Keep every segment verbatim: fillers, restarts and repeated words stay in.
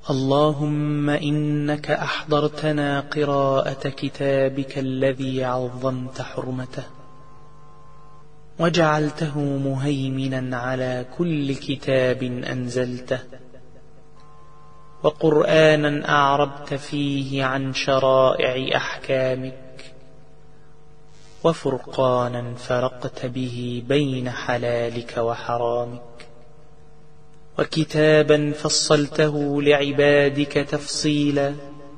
اللهم إنك أحضرتنا قراءة كتابك الذي عظمت حرمته، وجعلته مهيمنا على كل كتاب أنزلته، وقرآنا أعربت فيه عن شرائع أحكامك، وفرقانا فرقت به بين حلالك وحرامك، وكتابا فصلته لعبادك تفصيلا،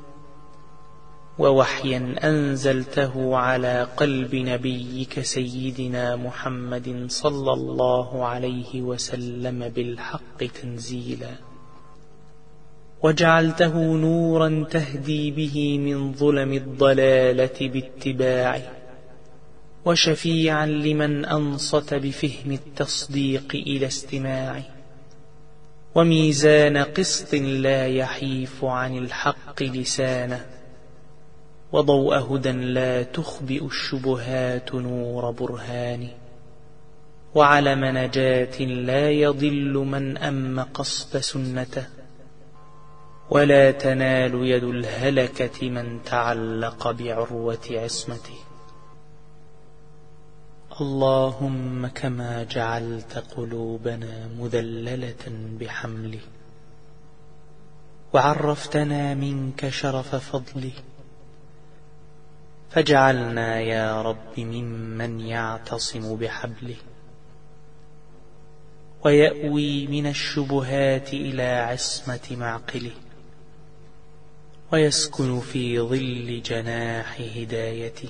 ووحيا أنزلته على قلب نبيك سيدنا محمد صلى الله عليه وسلم بالحق تنزيلا، وجعلته نورا تهدي به من ظلم الضلالة باتباعه، وشفيعا لمن أنصت بفهم التصديق إلى استماعه، وميزان قسط لا يحيف عن الحق لسانه، وضوء هدى لا تخبئ الشبهات نور برهانه، وعلم نجاة لا يضل من أم قصد سنته، ولا تنال يد الهلكة من تعلق بعروة عصمته. اللهم كما جعلت قلوبنا مذللة بحمله، وعرفتنا منك شرف فضله، فاجعلنا يا رب ممن يعتصم بحبله، ويأوي من الشبهات إلى عصمة معقله، ويسكن في ظل جناح هدايته،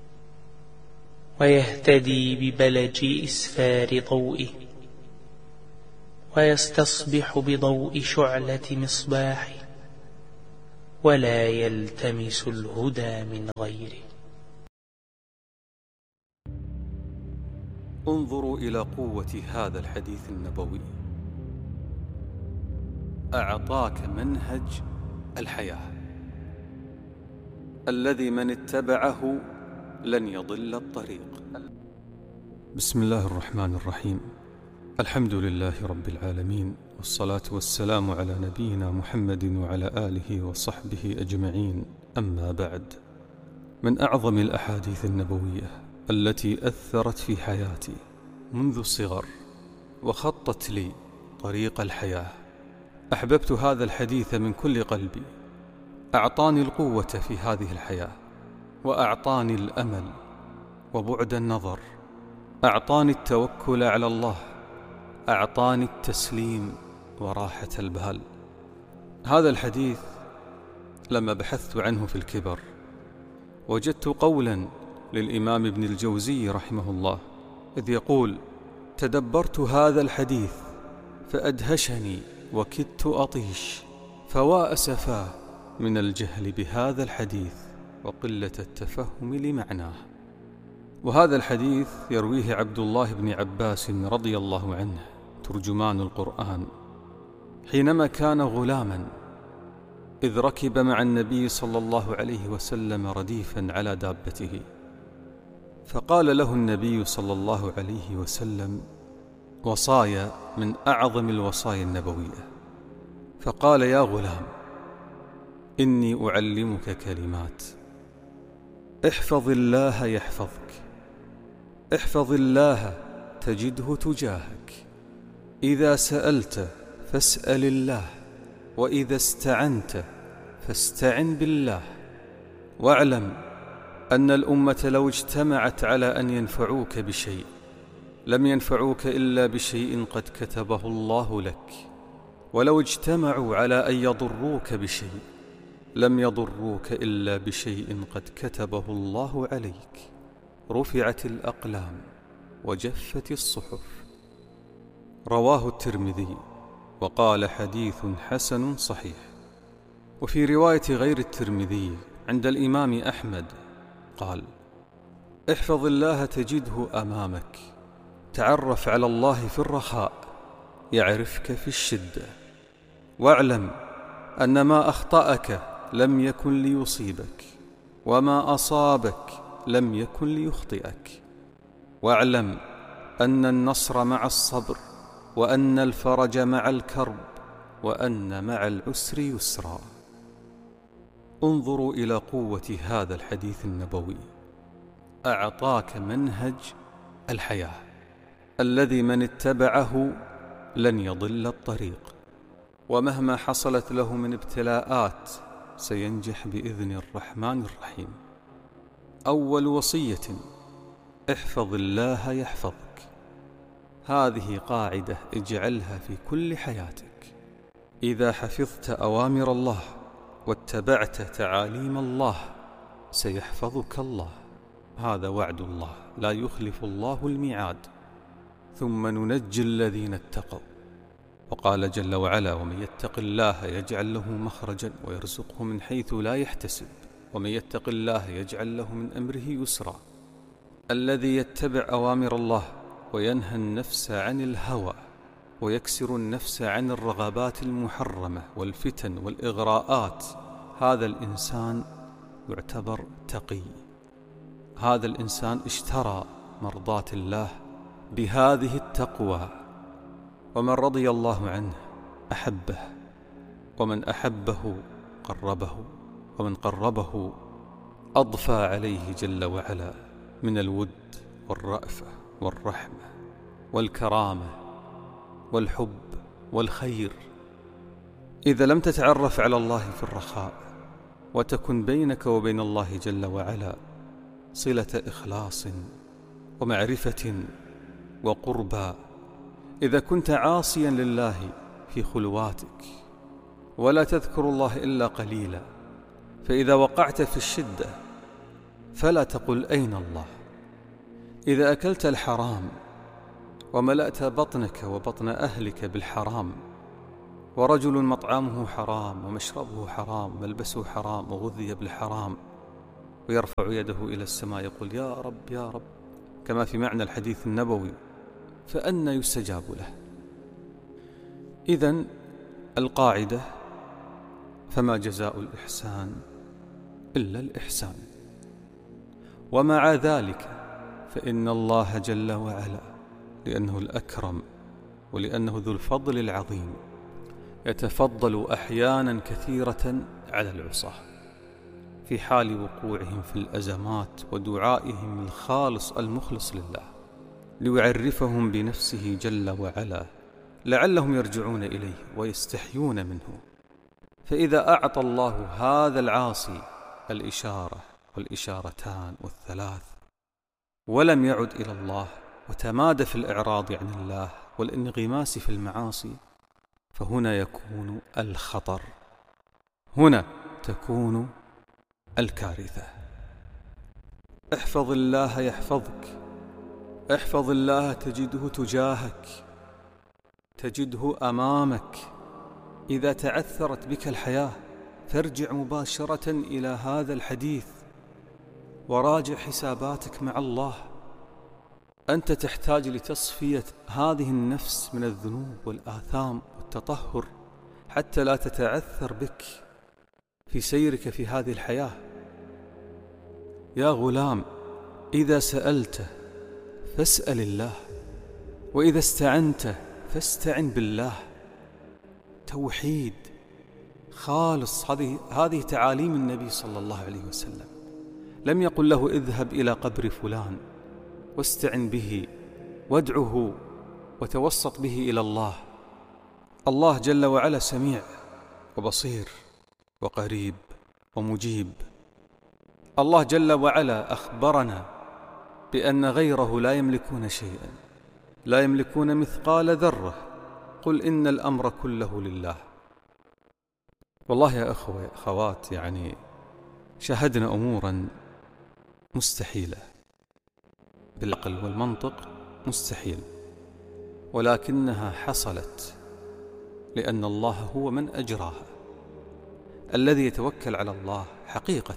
ويهتدي ببلج إسفار ضوئه، ويستصبح بضوء شعلة مصباحه، ولا يلتمس الهدى من غيره. انظروا إلى قوة هذا الحديث النبوي. أعطاك منهج الحياة الذي من اتبعه لن يضل الطريق. بسم الله الرحمن الرحيم. الحمد لله رب العالمين، والصلاة والسلام على نبينا محمد وعلى آله وصحبه أجمعين. أما بعد، من أعظم الأحاديث النبوية التي أثرت في حياتي منذ الصغر وخطت لي طريق الحياة، أحببت هذا الحديث من كل قلبي. أعطاني القوة في هذه الحياة، وأعطاني الأمل وبعد النظر، أعطاني التوكل على الله، أعطاني التسليم وراحة البال. هذا الحديث لما بحثت عنه في الكبر وجدت قولا للإمام ابن الجوزي رحمه الله، إذ يقول: تدبرت هذا الحديث فأدهشني وكدت أطيش، فوا أسفاه من الجهل بهذا الحديث وقلة التفهم لمعناه. وهذا الحديث يرويه عبد الله بن عباس رضي الله عنه ترجمان القرآن، حينما كان غلاما إذ ركب مع النبي صلى الله عليه وسلم رديفا على دابته، فقال له النبي صلى الله عليه وسلم وصايا من أعظم الوصايا النبوية، فقال: يا غلام، إني أعلمك كلمات، احفظ الله يحفظك، احفظ الله تجده تجاهك، إذا سألت فاسأل الله، وإذا استعنت فاستعن بالله، واعلم أن الأمة لو اجتمعت على أن ينفعوك بشيء لم ينفعوك إلا بشيء قد كتبه الله لك، ولو اجتمعوا على أن يضروك بشيء لم يضروك إلا بشيء قد كتبه الله عليك. رفعت الأقلام وجفت الصحف. رواه الترمذي وقال: حديث حسن صحيح. وفي رواية غير الترمذي عند الإمام أحمد قال: احفظ الله تجده أمامك، تعرف على الله في الرخاء يعرفك في الشدة، واعلم أن ما أخطأك لم يكن ليصيبك، وما أصابك لم يكن ليخطئك، واعلم أن النصر مع الصبر، وأن الفرج مع الكرب، وأن مع العسر يسرا. انظروا إلى قوة هذا الحديث النبوي، أعطاك منهج الحياة الذي من اتبعه لن يضل الطريق، ومهما حصلت له من ابتلاءات سينجح بإذن الرحمن الرحيم. أول وصية: احفظ الله يحفظك. هذه قاعدة اجعلها في كل حياتك. إذا حفظت أوامر الله واتبعت تعاليم الله سيحفظك الله. هذا وعد الله، لا يخلف الله الميعاد. ثم ننجي الذين اتقوا. وقال جل وعلا: ومن يتق الله يجعل له مخرجا ويرزقه من حيث لا يحتسب ومن يتق الله يجعل له من أمره يسرا. الذي يتبع أوامر الله وينهى النفس عن الهوى ويكسر النفس عن الرغبات المحرمة والفتن والإغراءات، هذا الإنسان يعتبر تقي. هذا الإنسان اشترى مرضاة الله بهذه التقوى. ومن رضي الله عنه أحبه، ومن أحبه قربه، ومن قربه أضفى عليه جل وعلا من الود والرأفة والرحمة والكرامة والحب والخير. إذا لم تتعرف على الله في الرخاء وتكن بينك وبين الله جل وعلا صلة إخلاص ومعرفة وقربى، إذا كنت عاصيا لله في خلواتك ولا تذكر الله إلا قليلا، فإذا وقعت في الشدة فلا تقل أين الله. إذا أكلت الحرام وملأت بطنك وبطن أهلك بالحرام، ورجل مطعمه حرام ومشربه حرام وملبسه حرام وغذي بالحرام، ويرفع يده إلى السماء يقول: يا رب يا رب، كما في معنى الحديث النبوي، فأنى يستجاب له؟ إذن القاعدة: فما جزاء الإحسان إلا الإحسان. ومع ذلك فإن الله جل وعلا لأنه الأكرم ولأنه ذو الفضل العظيم يتفضل أحيانا كثيرة على العصاة في حال وقوعهم في الأزمات ودعائهم الخالص المخلص لله، ليعرفهم بنفسه جل وعلا لعلهم يرجعون إليه ويستحيون منه. فإذا أعطى الله هذا العاصي الإشارة والإشارتان والثلاث ولم يعد إلى الله وتمادى في الإعراض عن الله والانغماس في المعاصي، فهنا يكون الخطر، هنا تكون الكارثة. احفظ الله يحفظك. احفظ الله تجده تجاهك، تجده أمامك. إذا تعثرت بك الحياة فارجع مباشرة إلى هذا الحديث وراجع حساباتك مع الله. أنت تحتاج لتصفية هذه النفس من الذنوب والآثام والتطهر حتى لا تتعثر بك في سيرك في هذه الحياة. يا غلام، إذا سألت فاسأل الله، وإذا استعنت فاستعن بالله. توحيد خالص، هذه هذه تعاليم النبي صلى الله عليه وسلم. لم يقل له اذهب إلى قبر فلان واستعن به وادعه وتوسط به إلى الله. الله جل وعلا سميع وبصير وقريب ومجيب. الله جل وعلا أخبرنا بأن غيره لا يملكون شيئا، لا يملكون مثقال ذرة. قل إن الأمر كله لله. والله يا أخوة أخوات، يعني شاهدنا أمورا مستحيلة بالعقل والمنطق، مستحيل، ولكنها حصلت لأن الله هو من أجراها. الذي يتوكل على الله حقيقة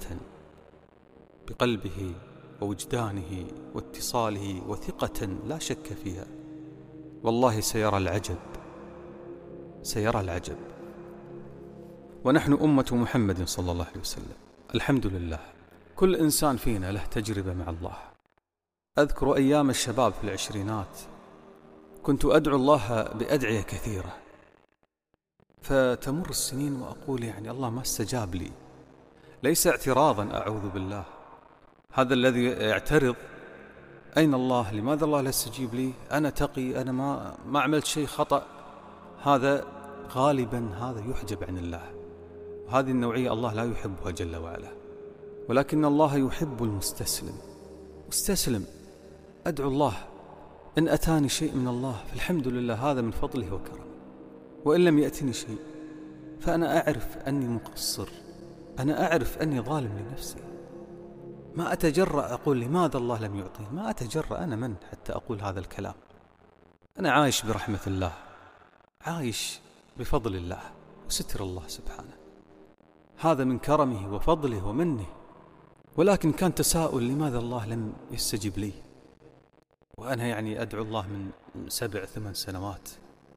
بقلبه ووجدانه واتصاله وثقة لا شك فيها، والله سيرى العجب، سيرى العجب. ونحن أمة محمد صلى الله عليه وسلم الحمد لله، كل إنسان فينا له تجربة مع الله. أذكر أيام الشباب في العشرينات كنت أدعو الله بأدعية كثيرة، فتمر السنين وأقول يعني الله ما استجاب لي، ليس اعتراضا أعوذ بالله، هذا الذي يعترض أين الله، لماذا الله لا يستجيب لي، أنا تقي، أنا ما, ما عملت شيء خطأ، هذا غالبا هذا يحجب عن الله، وهذه النوعية الله لا يحبها جل وعلا. ولكن الله يحب المستسلم. مستسلم، أدعو الله، إن أتاني شيء من الله فالحمد لله، هذا من فضله وكرمه، وإن لم يأتني شيء فأنا أعرف أني مقصر، أنا أعرف أني ظالم لنفسي، ما أتجرأ أقول لماذا الله لم يعطيني، ما أتجرأ، أنا من حتى أقول هذا الكلام؟ أنا عايش برحمة الله، عايش بفضل الله وستر الله سبحانه، هذا من كرمه وفضله ومنه. ولكن كان تساؤل لماذا الله لم يستجب لي، وأنا يعني أدعو الله من سبع ثمان سنوات.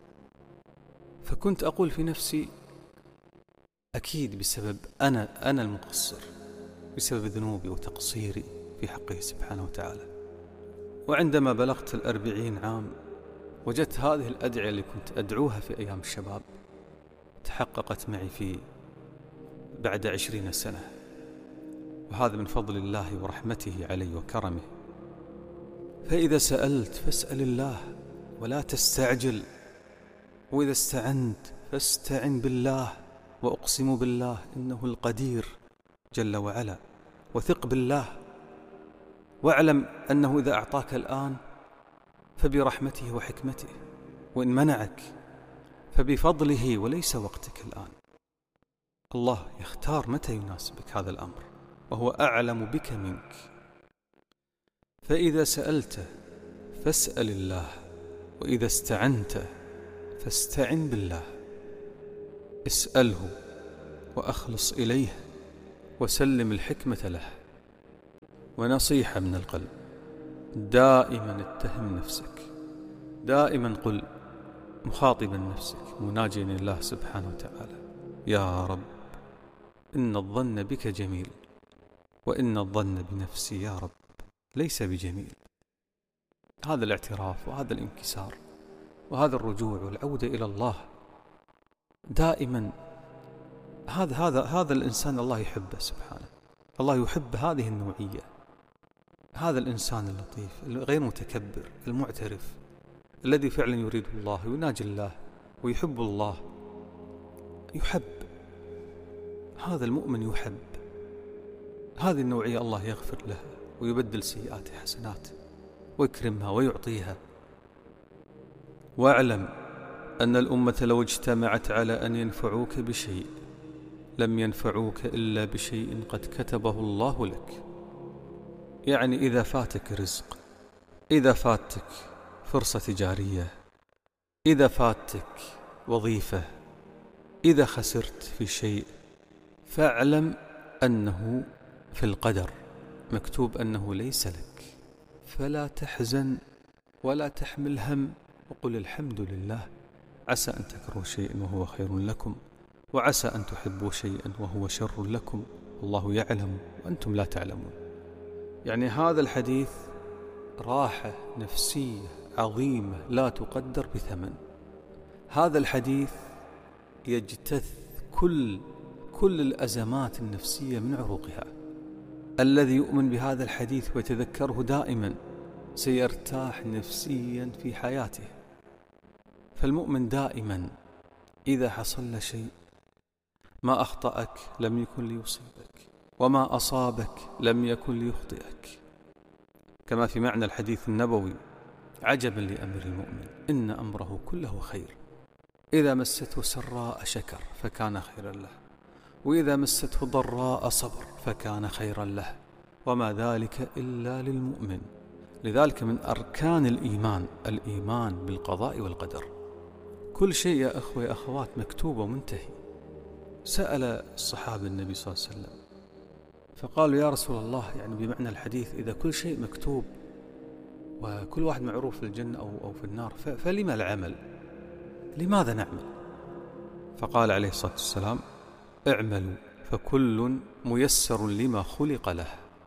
فكنت أقول في نفسي أكيد بسبب أنا أنا المقصر، بسبب ذنوبي وتقصيري في حقه سبحانه وتعالى. وعندما بلغت الأربعين عام وجدت هذه الأدعية اللي كنت أدعوها في أيام الشباب تحققت معي في بعد عشرين سنة، وهذا من فضل الله ورحمته علي وكرمه. فإذا سألت فاسأل الله ولا تستعجل، وإذا استعنت فاستعن بالله، وأقسم بالله إنه القدير جل وعلا، وثق بالله، واعلم أنه إذا أعطاك الآن فبرحمته وحكمته، وإن منعك فبفضله وليس وقتك الآن. الله يختار متى يناسبك هذا الأمر، وهو أعلم بك منك. فإذا سألت فاسأل الله، وإذا استعنت فاستعن بالله. اسأله وأخلص إليه وسلم الحكمة له. ونصيحة من القلب، دائما اتهم نفسك، دائما قل مخاطبا نفسك مناجيا الله سبحانه وتعالى: يا رب إن الظن بك جميل، وإن الظن بنفسي يا رب ليس بجميل. هذا الاعتراف وهذا الانكسار وهذا الرجوع والعودة إلى الله دائما، هذا هذا هذا الإنسان الله يحبه سبحانه، الله يحب هذه النوعية، هذا الإنسان اللطيف الغير متكبر المعترف الذي فعلا يريد الله ويناجي الله ويحب الله، يحب هذا المؤمن، يحب هذه النوعية، الله يغفر لها ويبدل سيئاته حسنات ويكرمها ويعطيها. واعلم أن الأمة لو اجتمعت على أن ينفعوك بشيء لم ينفعوك إلا بشيء قد كتبه الله لك. يعني إذا فاتك رزق، إذا فاتك فرصة تجارية، إذا فاتك وظيفة، إذا خسرت في شيء، فاعلم أنه في القدر مكتوب أنه ليس لك، فلا تحزن ولا تحمل هم، وقل الحمد لله، عسى أن تكرهوا شيئا وهو خير لكم، وعسى أن تحبوا شيئا وهو شر لكم، والله يعلم وأنتم لا تعلمون. يعني هذا الحديث راحة نفسية عظيمة لا تقدر بثمن. هذا الحديث يجتث كل كل الأزمات النفسية من عروقها. الذي يؤمن بهذا الحديث ويتذكره دائما سيرتاح نفسيا في حياته. فالمؤمن دائما إذا حصل له شيء، ما أخطأك لم يكن ليصيبك، وما أصابك لم يكن ليخطئك، كما في معنى الحديث النبوي: عجبا لأمر المؤمن إن أمره كله خير، إذا مسته سراء شكر فكان خيرا له، وإذا مسته ضراء صبر فكان خيرا له، وما ذلك إلا للمؤمن. لذلك من أركان الإيمان الإيمان بالقضاء والقدر. كل شيء يا أخوة يا أخوات مكتوب ومنتهي. سأل الصحابة النبي صلى الله عليه وسلم فقالوا: يا رسول الله، يعني بمعنى الحديث إذا كل شيء مكتوب وكل واحد معروف في الجنة أو, أو في النار، فلما العمل؟ لماذا نعمل؟ فقال عليه الصلاة والسلام: اعملوا فكل ميسر لما خلق له.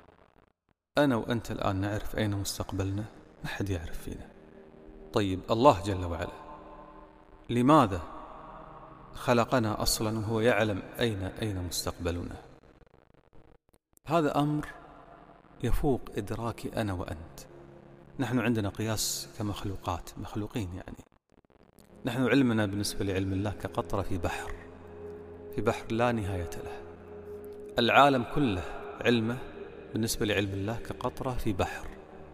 أنا وأنت الآن نعرف أين مستقبلنا، ما حد يعرف فينا. طيب الله جل وعلا لماذا خلقنا أصلا وهو يعلم أين أين مستقبلنا. هذا أمر يفوق إدراكي أنا وأنت. نحن عندنا قياس كمخلوقات، مخلوقين يعني. نحن علمنا بالنسبة لعلم الله كقطرة في بحر، في بحر لا نهاية له. العالم كله علمه بالنسبة لعلم الله كقطرة في بحر.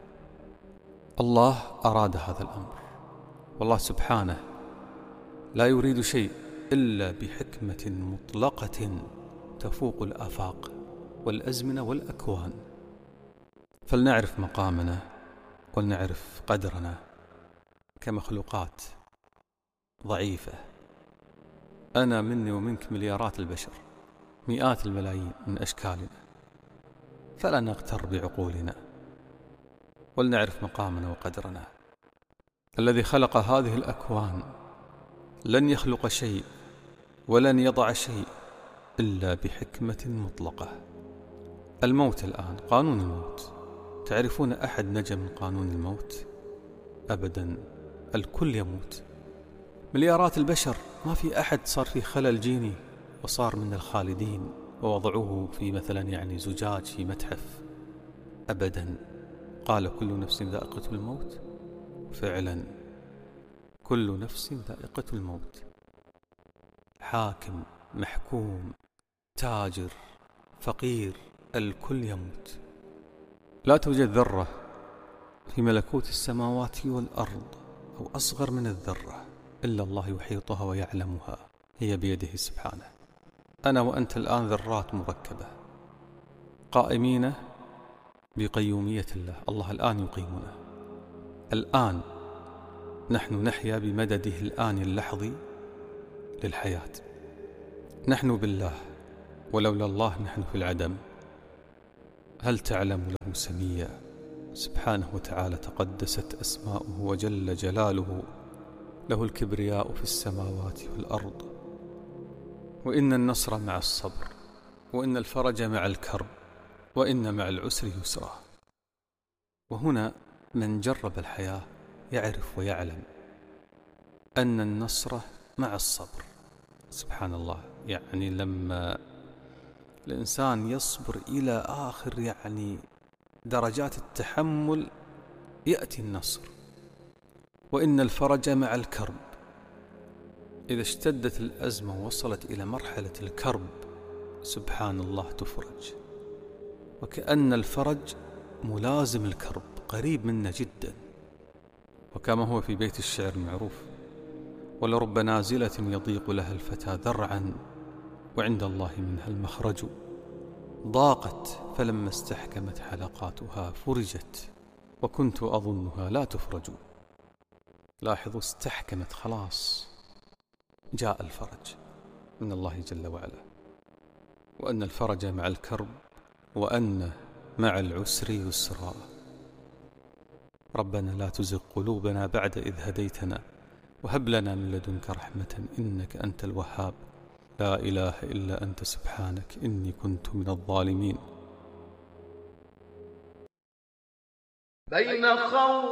الله أراد هذا الأمر، والله سبحانه لا يريد شيء إلا بحكمة مطلقة تفوق الآفاق والأزمنة والأكوان. فلنعرف مقامنا ولنعرف قدرنا كمخلوقات ضعيفة. أنا مني ومنك مليارات البشر، مئات الملايين من أشكالنا، فلا نغتر بعقولنا ولنعرف مقامنا وقدرنا. الذي خلق هذه الأكوان لن يخلق شيء ولن يضع شيء إلا بحكمة مطلقة. الموت الآن، قانون الموت، تعرفون أحد نجا من قانون الموت؟ أبدا، الكل يموت. مليارات البشر ما في أحد صار في خلل جيني وصار من الخالدين ووضعوه في مثلا يعني زجاج في متحف. أبدا، قال كل نفس ذائقة الموت. فعلا كل نفس ذائقة الموت. حاكم، محكوم، تاجر، فقير، الكل يموت. لا توجد ذرة في ملكوت السماوات والأرض أو أصغر من الذرة إلا الله يحيطها ويعلمها، هي بيده سبحانه. أنا وأنت الآن ذرات مركبة قائمين بقيومية الله. الله الآن يقيمنا. الآن نحن نحيا بمدده الآن اللحظي للحياة. نحن بالله، ولولا الله نحن في العدم. هل تعلم له سميا؟ سبحانه وتعالى تقدست أسماؤه وجل جلاله، له الكبرياء في السماوات والأرض. وإن النصر مع الصبر، وإن الفرج مع الكرب، وإن مع العسر يسرا. وهنا من جرب الحياة يعرف ويعلم أن النصر مع الصبر. سبحان الله، يعني لما الإنسان يصبر إلى آخر يعني درجات التحمل يأتي النصر. وإن الفرج مع الكرب، إذا اشتدت الأزمة ووصلت إلى مرحلة الكرب سبحان الله تفرج. وكأن الفرج ملازم الكرب، قريب منا جدا. وكما هو في بيت الشعر المعروف: ولرب نازلة يضيق لها الفتى ذرعا وعند الله منها المخرج، ضاقت فلما استحكمت حلقاتها فرجت وكنت أظنها لا تفرج. لاحظوا، استحكمت خلاص، جاء الفرج من الله جل وعلا. وأن الفرج مع الكرب، وأن مع العسر يسرا. ربنا لا تزغ قلوبنا بعد إذ هديتنا وهب لنا من لدنك رحمة إنك أنت الوهاب. لا إله إلا أنت سبحانك إني كنت من الظالمين. بين خوف